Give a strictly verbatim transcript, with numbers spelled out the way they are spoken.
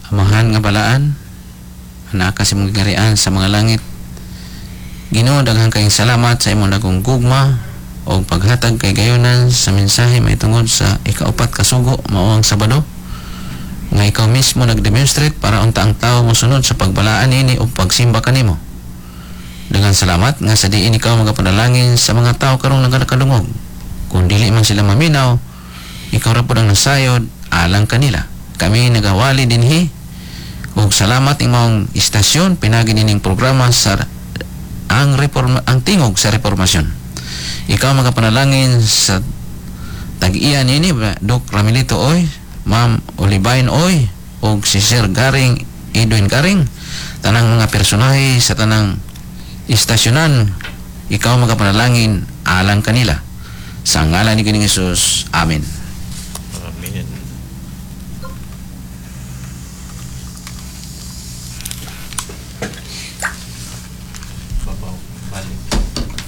Amahan nga balaan, anaka sa mga garian sa mga langit. Ginoo, daghang kayong salamat sa imong dagong gugma o paghatag kay gayonan sa mensahe may tungod sa ikaupat kasugo mao ang Sabado, nga ikaw mismo nag-demonstrate para unta ang tao mosunod sa pagbalaan ini o pagsimba kanimo. Daghang salamat nga sa diin ikaw magapanalangin sa mga tao karong nagadakadungog. Kung dili man sila maminaw, ikaw ra pud ang nasayod alang kanila. Kami nagawali dinhi ug salamat imong istasyon pinagi nining programa sa ang reforma, ang tingog sa reformasyon. Ikaw magapanalangin sa tag-iyan ini Doc Ramelito Oy, Ma'am Olivain Oy ug si Sir Garing Edwin Garing, tanang mga personahe sa tanang istasyonan. Ikaw magapanalangin alang kanila sa ngalan ni Ginoong Hesus. Amen.